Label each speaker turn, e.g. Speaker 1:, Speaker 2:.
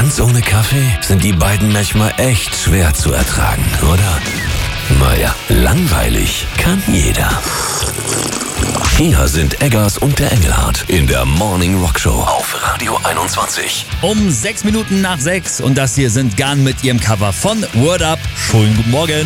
Speaker 1: Ganz ohne Kaffee sind die beiden manchmal echt schwer zu ertragen, oder? Naja, langweilig kann jeder. Hier sind Eggers und der Engelhardt in der Morning Rock Show auf Radio 21.
Speaker 2: Um 6 Minuten nach 6 und das hier sind Gun mit ihrem Cover von Word Up. Schönen guten Morgen.